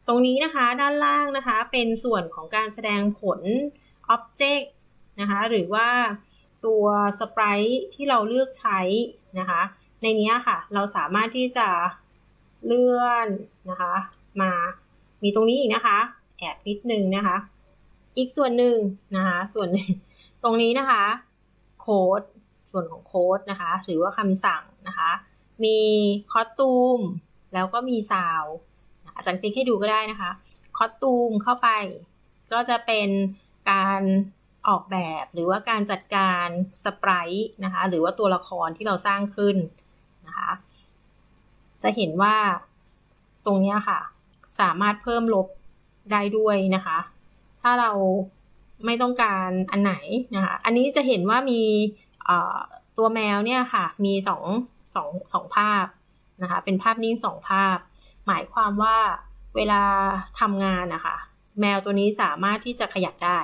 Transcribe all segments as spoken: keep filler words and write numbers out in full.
ตรงนี้นะคะด้านล่างนะคะเป็นส่วนของการแสดงผล Object นะคะหรือว่าตัวสไปรท์ที่เราเลือกใช้นะคะในนี้ค่ะเราสามารถที่จะเลื่อนนะคะมามีตรงนี้อีกนะคะแอบนิดนึงนะคะอีกส่วนหนึ่งนะคะส่วนหนึ่งตรงนี้นะคะโค้ดส่วนของโค้ดนะคะหรือว่าคำสั่งนะคะมีคอสตูมแล้วก็มีซาวด์อาจารย์คลิกให้ดูก็ได้นะคะคอสตูมเข้าไปก็จะเป็นการออกแบบหรือว่าการจัดการสไปรท์นะคะหรือว่าตัวละครที่เราสร้างขึ้นนะคะจะเห็นว่าตรงนี้ค่ะสามารถเพิ่มลบได้ด้วยนะคะถ้าเราไม่ต้องการอันไหนนะคะอันนี้จะเห็นว่ามีตัวแมวเนี่ยค่ะมีสองสองสองภาพนะคะเป็นภาพนิ่งสองภาพหมายความว่าเวลาทำงานนะคะแมวตัวนี้สามารถที่จะขยับได้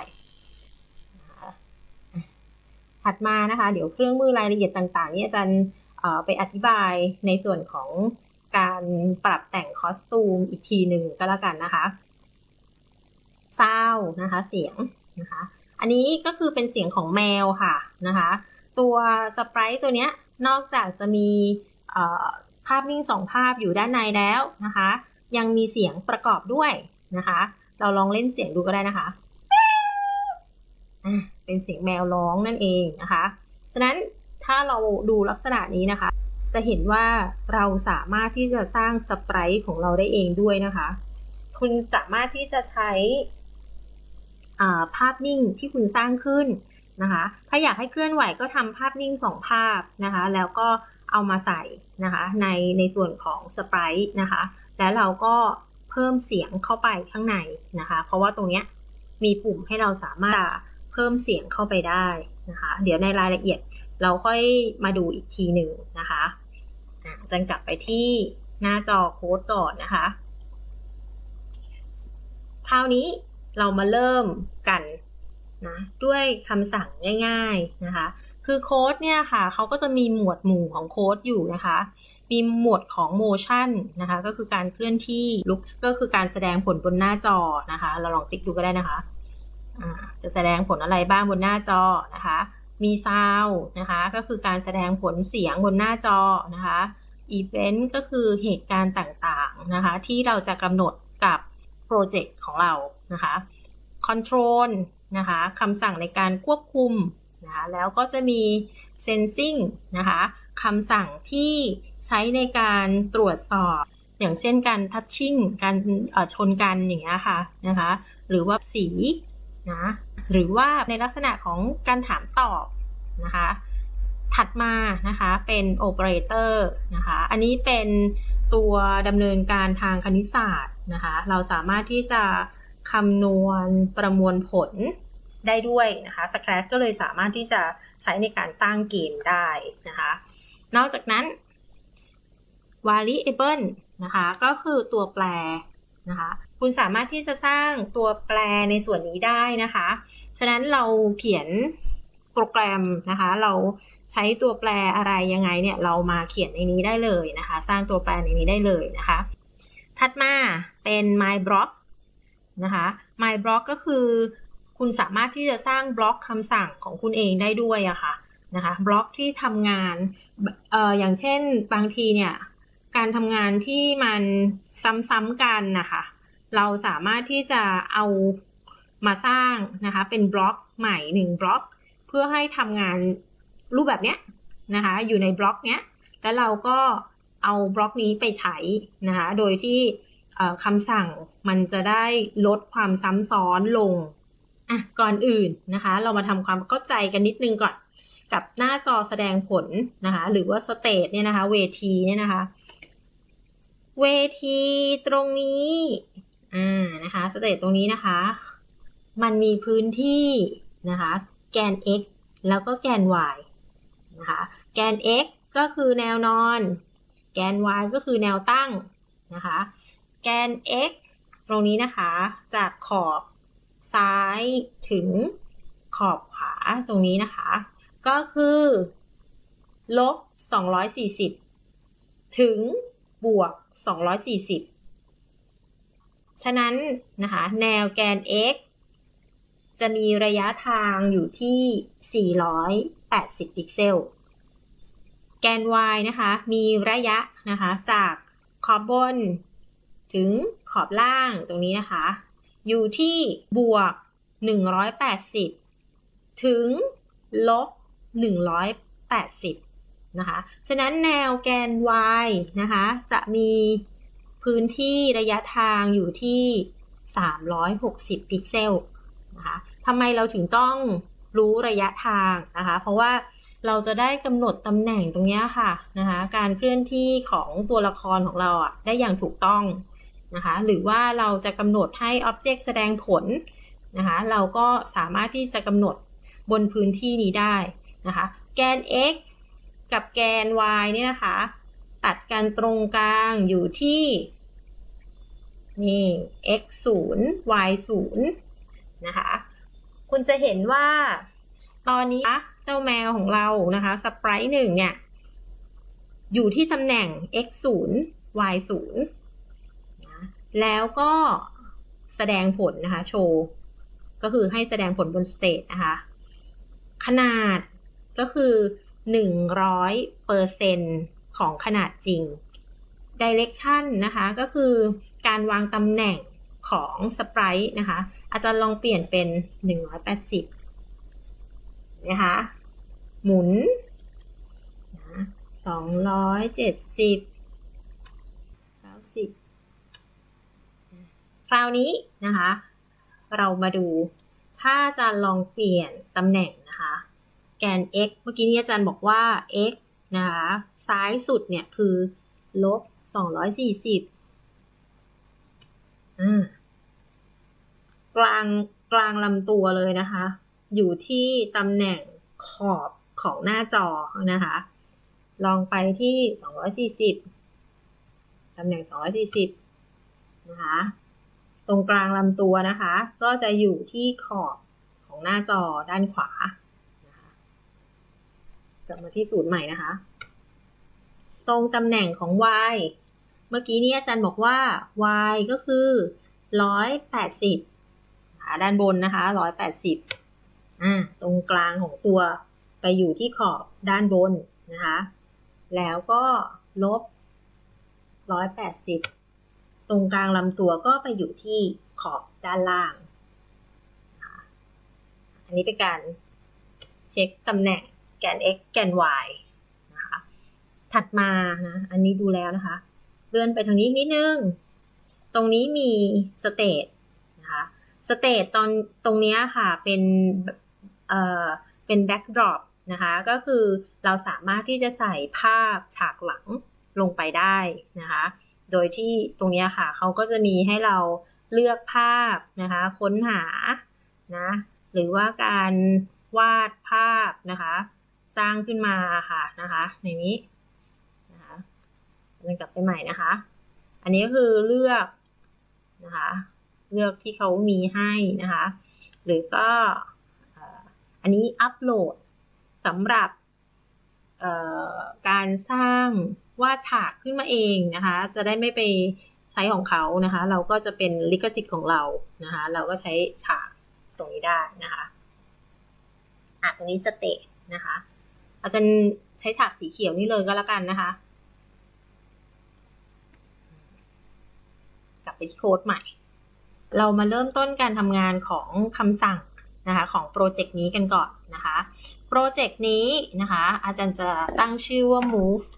ถัดมานะคะเดี๋ยวเครื่องมือรายละเอียดต่างๆนี่อาจารย์ไปอธิบายในส่วนของการปรับแต่งคอสตูมอีกทีหนึ่งก็แล้วกันนะคะซาวด์นะคะเสียงนะคะอันนี้ก็คือเป็นเสียงของแมวค่ะนะคะตัวสไปรท์ตัวนี้นอกจากจะมีภาพนิ่งสองภาพอยู่ด้านในแล้วนะคะยังมีเสียงประกอบด้วยนะคะเราลองเล่นเสียงดูก็ได้นะคะเป็นเสียงแมวร้องนั่นเองนะคะฉะนั้นถ้าเราดูลักษณะนี้นะคะจะเห็นว่าเราสามารถที่จะสร้างสไปรท์ของเราได้เองด้วยนะคะคุณสามารถที่จะใช้ภาพนิ่งที่คุณสร้างขึ้นนะคะถ้าอยากให้เคลื่อนไหวก็ทำภาพนิ่งสองภาพนะคะแล้วก็เอามาใส่นะคะในในส่วนของสไปรท์นะคะแล้วเราก็เพิ่มเสียงเข้าไปข้างในนะคะเพราะว่าตรงนี้มีปุ่มให้เราสามารถเพิ่มเสียงเข้าไปได้นะคะเดี๋ยวในรายละเอียดเราค่อยมาดูอีกทีหนึ่งนะคะอาจารย์กลับไปที่หน้าจอโค้ดก่อนนะคะคราวนี้เรามาเริ่มกันนะด้วยคำสั่งง่ายๆนะคะคือโค้ดเนี่ยค่ะเขาก็จะมีหมวดหมู่ของโค้ดอยู่นะคะมีหมวดของ motion นะคะก็คือการเคลื่อนที่ looks ก็คือการแสดงผลบนหน้าจอนะคะเราลองติ๊กดูก็ได้นะคะจะแสดงผลอะไรบ้างบนหน้าจอนะคะมี sound นะคะก็คือการแสดงผลเสียงบนหน้าจอนะคะ event ก็คือเหตุการณ์ต่างๆนะคะที่เราจะกำหนดกับโปรเจกต์ของเรานะคะ control นะคะคำสั่งในการควบคุมนะคะแล้วก็จะมี sensing นะคะคำสั่งที่ใช้ในการตรวจสอบอย่างเช่นการ touching การชนกันอย่างเงี้ยค่ะนะคะหรือว่าสีนะหรือว่าในลักษณะของการถามตอบนะคะถัดมานะคะเป็น operator นะคะอันนี้เป็นตัวดำเนินการทางคณิตศาสตร์นะคะเราสามารถที่จะคำนวณประมวลผลได้ด้วยนะคะ Scratch ก็เลยสามารถที่จะใช้ในการสร้างเกมได้นะคะนอกจากนั้น variable นะคะก็คือตัวแปรนะคะคุณสามารถที่จะสร้างตัวแปรในส่วนนี้ได้นะคะฉะนั้นเราเขียนโปรแกรมนะคะเราใช้ตัวแปรอะไรยังไงเนี่ยเรามาเขียนในนี้ได้เลยนะคะสร้างตัวแปรในนี้ได้เลยนะคะถัดมาเป็น my block นะคะ my block ก็คือคุณสามารถที่จะสร้างบล็อกคำสั่งของคุณเองได้ด้วยอะค่ะนะคะบล็อกที่ทำงานเอ่ออย่างเช่นบางทีเนี่ยการทำงานที่มันซ้ำๆกันนะคะเราสามารถที่จะเอามาสร้างนะคะเป็นบล็อกใหม่หนึ่งบล็อกเพื่อให้ทำงานรูปแบบเนี้ยนะคะอยู่ในบล็อกเนี้ยแล้วเราก็เอาบล็อกนี้ไปใช้นะคะโดยที่คำสั่งมันจะได้ลดความซ้ำซ้อนลงอ่ะก่อนอื่นนะคะเรามาทำความเข้าใจกันนิดนึงก่อนกับหน้าจอแสดงผลนะคะหรือว่าสเตจเนี่ยนะคะเวทีเนี่ยนะคะเวทีตรงนี้อ่านะคะสเตจตรงนี้นะคะมันมีพื้นที่นะคะแกน x แล้วก็แกน y นะคะแกน x ก็คือแนวนอนแกน y ก็คือแนวตั้งนะคะแกน x ตรงนี้นะคะจากขอบซ้ายถึงขอบขวาตรงนี้นะคะก็คือลบสองร้อยสี่สิบถึงบวกสองร้อยสี่สิบฉะนั้นนะคะแนวแกน x จะมีระยะทางอยู่ที่สี่ร้อยแปดสิบพิกเซลแกน y นะคะมีระยะนะคะจากขอบบนถึงขอบล่างตรงนี้นะคะอยู่ที่บวกหนึ่งร้อยแปดสิบถึงลบหนึ่งร้อยแปดสิบนะคะฉะนั้นแนวแกน y นะคะจะมีพื้นที่ระยะทางอยู่ที่สามร้อยหกสิบพิกเซลนะคะทำไมเราถึงต้องรู้ระยะทางนะคะเพราะว่าเราจะได้กำหนดตำแหน่งตรงนี้ค่ะนะคะการเคลื่อนที่ของตัวละครของเราอ่ะได้อย่างถูกต้องนะคะหรือว่าเราจะกำหนดให้ Object แสดงผลนะคะเราก็สามารถที่จะกำหนดบนพื้นที่นี้ได้นะคะแกน x กับแกน y เนี่ยนะคะตัดกันตรงกลางอยู่ที่นี่ x ศูนย์ y ศูนย์นะคะคุณจะเห็นว่าตอนนี้เจ้าแมวของเรานะคะสไปรท์หนึ่งเนี่ยอยู่ที่ตำแหน่ง x ศูนย์ y ศูนย์นะแล้วก็แสดงผลนะคะโชว์ก็คือให้แสดงผลบนสเตจนะคะขนาดก็คือหนึ่งร้อยเปอร์เซ็นต์ ของขนาดจริง Direction นะคะก็คือการวางตำแหน่งของสไปรท์นะคะอาจารย์ลองเปลี่ยนเป็นหนึ่งร้อยแปดสิบนะคะหมุนนะสองร้อยเจ็ดสิบ เก้าสิบคราวนี้นะคะเรามาดูถ้าอาจารย์ลองเปลี่ยนตำแหน่งนะคะแกน x เมื่อกี้นี้อาจารย์บอกว่า x นะคะซ้ายสุดเนี่ยคือลบสองร้อยสี่สิบอ่ากลางกลางลำตัวเลยนะคะอยู่ที่ตำแหน่งขอบของหน้าจอนะคะลองไปที่สองร้อยสี่สิบตำแหน่งสองร้อยสี่สิบนะคะตรงกลางลำตัวนะคะก็จะอยู่ที่ขอบของหน้าจอด้านขวานะคะกลับมาที่ศูนย์ใหม่นะคะตรงตำแหน่งของ y เมื่อกี้นี้อาจารย์บอกว่า y ก็คือหนึ่งร้อยแปดสิบด้านบนนะคะหนึ่งร้อยแปดสิบอ่าตรงกลางของตัวไปอยู่ที่ขอบด้านบนนะคะแล้วก็ลบหนึ่งร้อยแปดสิบตรงกลางลำตัวก็ไปอยู่ที่ขอบด้านล่างอันนี้เป็นการเช็คตำแหน่งแกน x แกน y นะคะถัดมานะอันนี้ดูแล้วนะคะเลื่อนไปทางนี้นิดนึงตรงนี้มีสเตทนะคะสเตทตอนตรงนี้ค่ะเป็นเอ่อเป็นแบ็กดรอปนะคะก็คือเราสามารถที่จะใส่ภาพฉากหลังลงไปได้นะคะโดยที่ตรงนี้ค่ะเขาก็จะมีให้เราเลือกภาพนะคะค้นหานะหรือว่าการวาดภาพนะคะสร้างขึ้นมาค่ะนะคะในนี้นะคะกลับไปใหม่นะคะอันนี้ก็คือเลือกนะคะเลือกที่เขามีให้นะคะหรือก็อันนี้อัปโหลดสำหรับการสร้างวาดฉากขึ้นมาเองนะคะจะได้ไม่ไปใช้ของเขานะคะเราก็จะเป็นลิขสิทธิ์ของเรานะคะเราก็ใช้ฉากตรงนี้ได้นะคะอ่ะตรงนี้สเตทนะคะอาจารย์ใช้ฉากสีเขียวนี่เลยก็แล้วกันนะคะกลับไปที่โค้ดใหม่เรามาเริ่มต้นการทำงานของคำสั่งนะคะของโปรเจกต์นี้กันก่อนนะคะโปรเจกต์นี้นะคะอาจารย์จะตั้งชื่อว่า move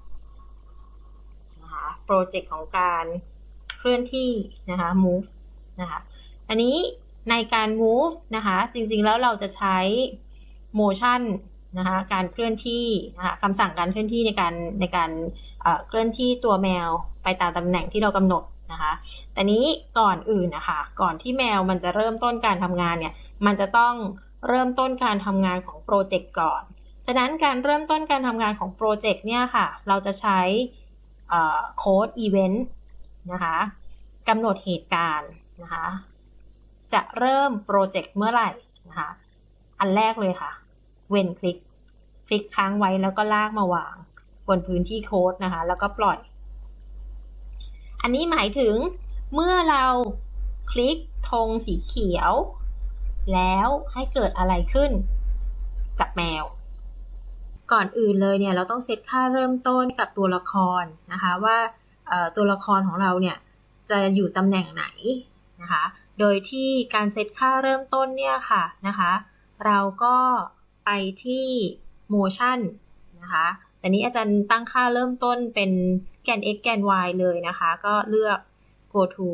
นะคะโปรเจกต์ของการเคลื่อนที่นะคะ move นะคะอันนี้ในการ move นะคะจริงๆแล้วเราจะใช้ motion นะคะการเคลื่อนที่นะคะคำสั่งการเคลื่อนที่ในการในการเคลื่อนที่ตัวแมวไปตามตำแหน่งที่เรากำหนดนะคะแต่นี้ก่อนอื่นนะคะก่อนที่แมวมันจะเริ่มต้นการทำงานเนี่ยมันจะต้องเริ่มต้นการทำงานของโปรเจกต์ก่อนฉะนั้นการเริ่มต้นการทำงานของโปรเจกต์เนี่ยค่ะเราจะใช้โค้ดอีเวนต์นะคะกำหนดเหตุการณ์นะคะจะเริ่มโปรเจกต์เมื่อไหร่นะคะอันแรกเลยค่ะเว้นคลิกคลิกค้างไว้แล้วก็ลากมาวางบนพื้นที่โค้ดนะคะแล้วก็ปล่อยอันนี้หมายถึงเมื่อเราคลิกธงสีเขียวแล้วให้เกิดอะไรขึ้นกับแมวก่อนอื่นเลยเนี่ยเราต้องเซตค่าเริ่มต้นกับตัวละครนะคะว่าตัวละครของเราเนี่ยจะอยู่ตำแหน่งไหนนะคะโดยที่การเซตค่าเริ่มต้นเนี่ยค่ะนะคะเราก็ไปที่ motion นะคะแต่นี้อาจารย์ตั้งค่าเริ่มต้นเป็นแกน x แกน y เลยนะคะก็เลือก go to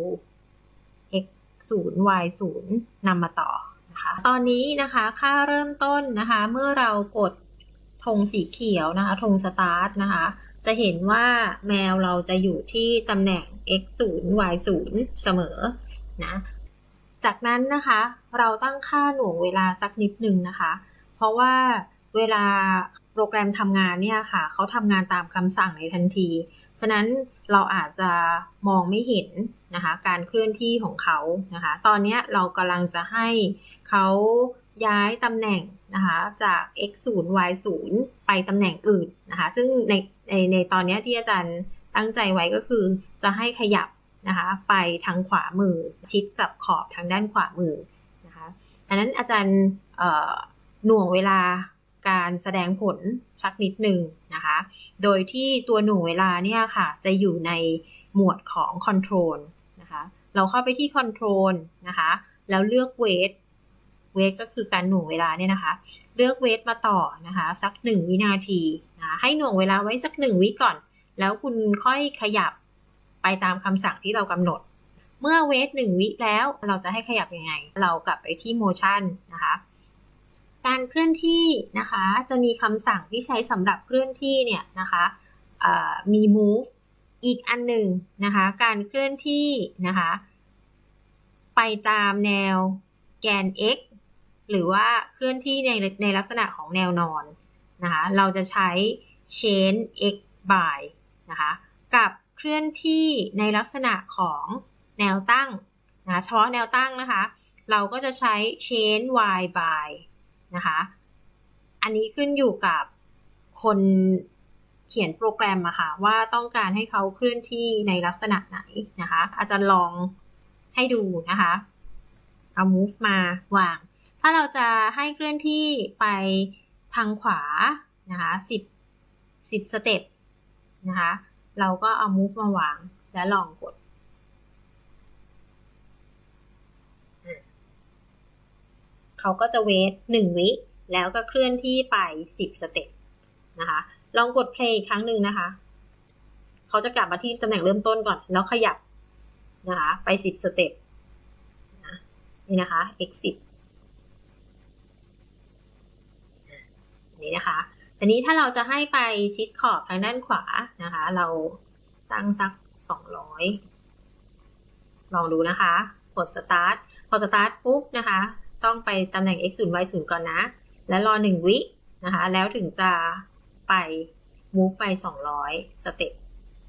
x ศูนย์ y ศูนย์นำมาต่อนะคะตอนนี้นะคะค่าเริ่มต้นนะคะเมื่อเรากดธงสีเขียวนะคะธงสตาร์ทนะคะจะเห็นว่าแมวเราจะอยู่ที่ตำแหน่ง x ศูนย์ y ศูนย์เสมอนะจากนั้นนะคะเราตั้งค่าหน่วงเวลาสักนิดนึงนะคะเพราะว่าเวลาโปรแกรมทำงานเนี่ยค่ะเขาทำงานตามคำสั่งในทันทีฉะนั้นเราอาจจะมองไม่เห็นนะคะการเคลื่อนที่ของเขานะคะตอนนี้เรากำลังจะให้เขาย้ายตำแหน่งนะคะจาก x ศูนย์ y ศูนย์ไปตำแหน่งอื่นนะคะซึ่งในในในตอนนี้ที่อาจารย์ตั้งใจไว้ก็คือจะให้ขยับนะคะไปทางขวามือชิดกับขอบทางด้านขวามือนะคะอันนั้นอาจารย์หน่วงเวลาการแสดงผลสักนิดหนึ่งนะคะโดยที่ตัวหน่วงเวลาเนี่ยค่ะจะอยู่ในหมวดของ Control นะคะเราเข้าไปที่ Control นะคะแล้วเลือก Wait Wait ก็คือการหน่วงเวลาเนี่ยนะคะเลือก Wait มาต่อนะคะสักหนึ่งวินาทีนะให้หน่วงเวลาไว้สักหนึ่งวิก่อนแล้วคุณค่อยขยับไปตามคำสั่งที่เรากำหนดเมื่อ Wait หนึ่งวิแล้วเราจะให้ขยับยังไงเรากลับไปที่ Motion นะคะการเคลื่อนที่นะคะจะมีคำสั่งที่ใช้สำหรับเคลื่อนที่เนี่ยนะคะมี move อีกอันหนึ่งนะคะการเคลื่อนที่นะคะไปตามแนวแกน x หรือว่าเคลื่อนที่ในในลักษณะของแนวนอนนะคะเราจะใช้ change x by นะคะกับเคลื่อนที่ในลักษณะของแนวตั้งนะเฉพาะแนวตั้งนะคะเราก็จะใช้ change y by นะคะอันนี้ขึ้นอยู่กับคนเขียนโปรแกรมอะค่ะว่าต้องการให้เขาเคลื่อนที่ในลักษณะไหนนะคะอาจารย์ลองให้ดูนะคะเอา move มาวางถ้าเราจะให้เคลื่อนที่ไปทางขวานะคะสิบ สิบสเต็ปนะคะเราก็เอา move มาวางและลองกดเขาก็จะเวทหนึ่งวิแล้วก็เคลื่อนที่ไปสิบสเต็ปนะคะลองกด play อีกครั้งหนึ่งนะคะเขาจะกลับมาที่ตำแหน่งเริ่มต้นก่อนแล้วขยับนะคะไปสิบสเต็ปนะนี่นะคะ x สิบนี่นะคะอันนี้ถ้าเราจะให้ไปชิดขอบทางด้านขวานะคะเราตั้งสักสองร้อยลองดูนะคะกด start พอ start ปุ๊บนะคะต้องไปตำแหน่ง x ศูนย์ y ศูนย์ก่อนนะแล้วรอหนึ่งวินะคะแล้วถึงจะไป move ไปสองร้อยสเต็ป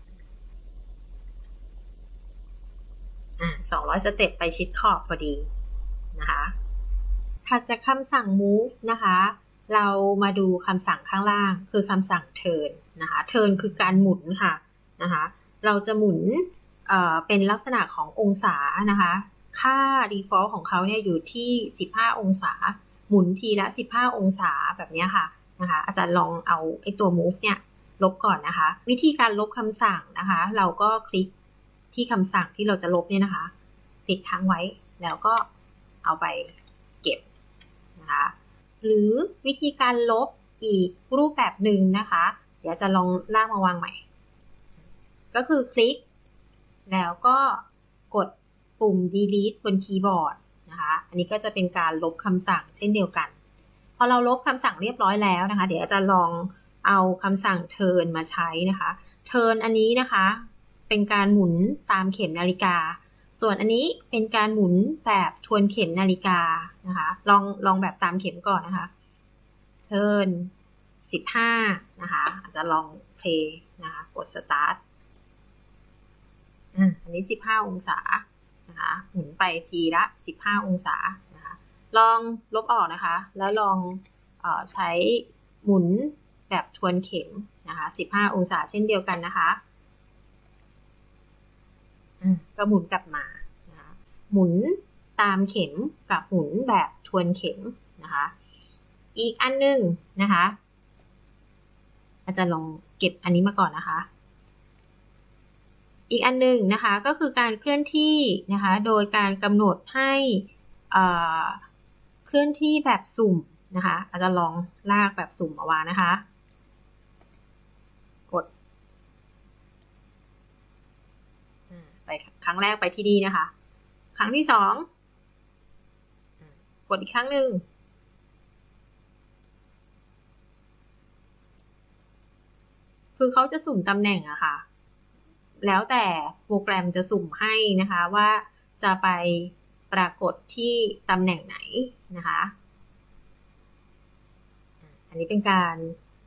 อ่ะสองร้อยสเต็ปไปชิดขอบพอดีนะคะถัดจากคำสั่ง move นะคะเรามาดูคำสั่งข้างล่างคือคำสั่ง turn นะคะ turn คือการหมุนค่ะนะคะเราจะหมุนเอ่อเป็นลักษณะขององศานะคะค่า default ของเขาเนี่ยอยู่ที่สิบห้าองศาหมุนทีละสิบห้าองศาแบบนี้ค่ะนะคะอาจารย์ลองเอาไอ้ตัว move เนี่ยลบก่อนนะคะวิธีการลบคำสั่งนะคะเราก็คลิกที่คำสั่งที่เราจะลบเนี่ยนะคะคลิกค้างไว้แล้วก็เอาไปเก็บนะคะหรือวิธีการลบอีกรูปแบบหนึ่งนะคะเดี๋ยวจะลองลากมาวางใหม่ก็คือคลิกแล้วก็กดปุ่ม delete บนคีย์บอร์ดนะคะอันนี้ก็จะเป็นการลบคำสั่งเช่นเดียวกันพอเราลบคำสั่งเรียบร้อยแล้วนะคะเดี๋ยวจะลองเอาคำสั่ง turn มาใช้นะคะ turn อันนี้นะคะเป็นการหมุนตามเข็มนาฬิกาส่วนอันนี้เป็นการหมุนแบบทวนเข็มนาฬิกานะคะลองลองแบบตามเข็มก่อนนะคะ turn สิบห้านะคะอาจจะลอง play นะคะกด start อันนี้สิบห้าองศานะคะหมุนไปทีละสิบห้าองศานะคะลองลบออกนะคะแล้วลองเอ่อใช้หมุนแบบทวนเข็มนะคะสิบห้าองศาเช่นเดียวกันนะคะก็หมุนกลับมานะคะหมุนตามเข็มกับหมุนแบบทวนเข็มนะคะอีกอันนึงนะคะอาจารย์ลองเก็บอันนี้มาก่อนนะคะอีกอันนึงนะคะก็คือการเคลื่อนที่นะคะโดยการกำหนดให้เคลื่อนที่แบบสุ่มนะคะอาจจะลองลากแบบสุ่มมาวางนะคะกดไปครั้งแรกไปที่นี่นะคะครั้งที่สองกดอีกครั้งหนึ่งคือเขาจะสุ่มตำแหน่งอะค่ะแล้วแต่โปรแกรมจะสุ่มให้นะคะว่าจะไปปรากฏที่ตำแหน่งไหนนะคะอันนี้เป็นการ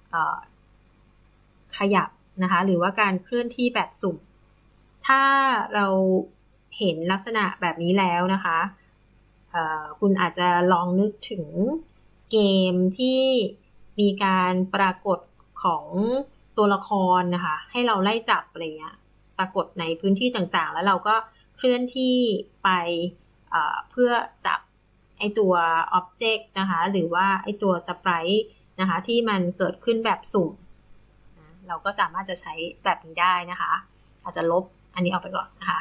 ขยับนะคะหรือว่าการเคลื่อนที่แบบสุ่มถ้าเราเห็นลักษณะแบบนี้แล้วนะคะคุณอาจจะลองนึกถึงเกมที่มีการปรากฏของตัวละครนะคะให้เราไล่จับอะไรเงี้ยปรากฏในพื้นที่ต่างๆแล้วเราก็เคลื่อนที่ไปเพื่อจับไอตัว object นะคะหรือว่าไอตัว sprite นะคะที่มันเกิดขึ้นแบบสุ่มเราก็สามารถจะใช้แบบนี้ได้นะคะอาจจะลบอันนี้ออกไปก่อนนะคะ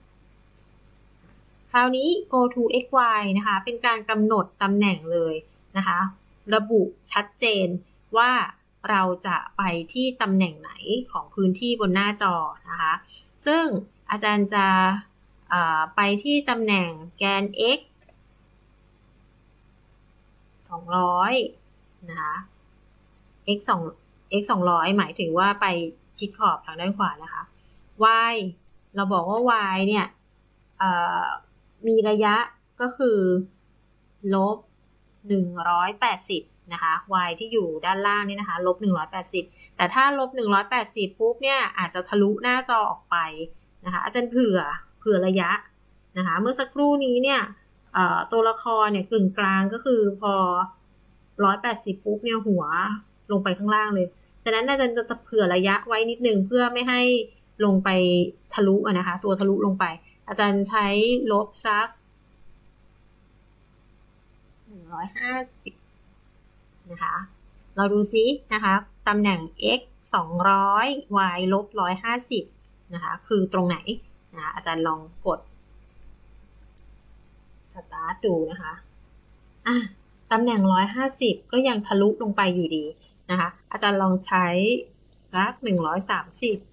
คราวนี้ go to xy นะคะเป็นการกำหนดตำแหน่งเลยนะคะระบุชัดเจนว่าเราจะไปที่ตำแหน่งไหนของพื้นที่บนหน้าจอนะคะซึ่งอาจารย์จะไปที่ตำแหน่งแกน x สองร้อยนะคะ x สอง x สองร้อยหมายถึงว่าไปชิดขอบทางด้านขวานะคะ y เราบอกว่า y เนี่ยมีระยะก็คือลบหนึ่งร้อยแปดสิบนะคะ y ที่อยู่ด้านล่างนี่นะคะลบหนึ่งร้อยแปดสิบแต่ถ้าลบหนึ่งร้อยแปดสิบปุ๊บเนี่ยอาจจะทะลุหน้าจอออกไปนะคะอาจารย์เผื่อเผื่อระยะนะคะเมื่อสักครู่นี้เนี่ยตัวละครเนี่ยกึ่งกลางก็คือพอหนึ่งร้อยแปดสิบปุ๊บเนี่ยหัวลงไปข้างล่างเลยฉะนั้นอาจารย์จะเผื่อระยะไว้นิดนึงเพื่อไม่ให้ลงไปทะลุนะคะตัวทะลุลงไปอาจารย์ใช้ลบสักหนึ่งร้อยห้าสิบนะคะเราดูซินะคะตำแหน่ง x สองร้อย y ลบหนึ่งร้อยห้าสิบนะคะคือตรงไหนนะอาจารย์ลองกดสตาร์ทดูนะคะอ่ะตำแหน่งหนึ่งร้อยห้าสิบก็ยังทะลุลงไปอยู่ดีนะคะอาจารย์ลองใช้กราฟหนึ่งร้อยสามสิบ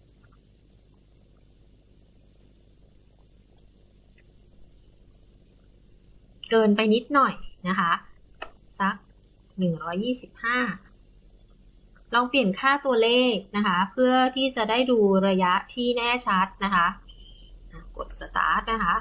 เกินไปนิดหน่อยนะคะสักหนึ่งร้อยยี่สิบห้าลองเปลี่ยนค่าตัวเลขนะคะเพื่อที่จะได้ดูระยะที่แน่ชัดนะคะกด start นะคะ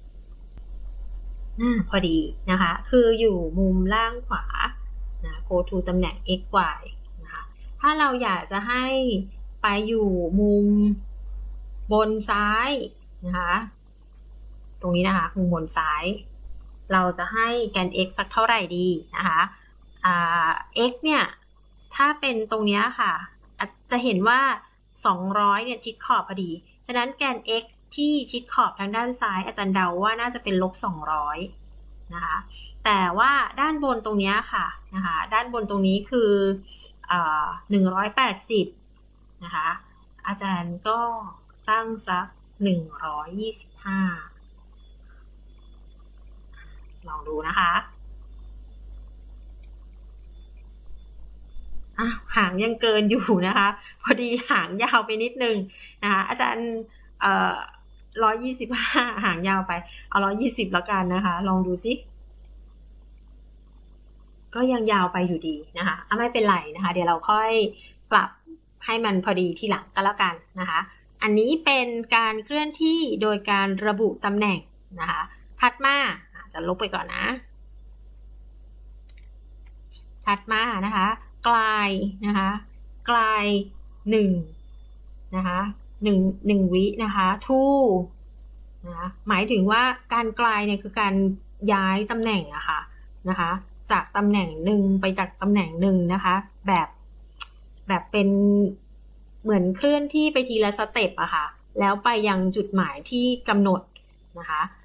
พอดีนะคะคืออยู่มุมล่างขวานะ go to ตำแหน่ง x y นะคะถ้าเราอยากจะให้ไปอยู่มุมบนซ้ายนะคะตรงนี้นะคะมุมบนซ้ายเราจะให้แกน x สักเท่าไหร่ดีนะคะอ่า x เนี่ยถ้าเป็นตรงนี้ค่ะจะเห็นว่าสองร้อยเนี่ยชิดขอบพอดีฉะนั้นแกน x ที่ชิดขอบทางด้านซ้ายอาจารย์เดาว่าน่าจะเป็นลบสองร้อยนะคะแต่ว่าด้านบนตรงนี้ค่ะนะคะด้านบนตรงนี้คือหนึ่งร้อยแปดสิบนะคะอาจารย์ก็ตั้งสักหนึ่งร้อยยี่สิบห้าลองดูนะคะหางยังเกินอยู่นะคะพอดีหางยาวไปนิดนึงนะคะอาจารย์เอ่อร้อยยี่สิบห้าหางยาวไปเอาร้อยยี่สิบแล้วกันนะคะลองดูซิก็ยังยาวไปอยู่ดีนะคะอ่ะไม่เป็นไรนะคะเดี๋ยวเราค่อยปรับให้มันพอดีที่หลังก็แล้วกันนะคะอันนี้เป็นการเคลื่อนที่โดยการระบุตำแหน่งนะคะถัดมาจะลบไปก่อนนะถัดมานะคะกลายนะคะกลายหนึ่งนะคะหนึ่งหนึ่งวินะคะ two นะคะหมายถึงว่าการกลายเนี่ยคือการย้ายตำแหน่งอะค่ะนะคะจากตำแหน่งหนึ่งไปจากตำแหน่งหนึ่งนะคะแบบแบบเป็นเหมือนเคลื่อนที่ไปทีละสเต็ปอะค่ะแล้วไปยังจุดหมายที่กำหนดนะคะ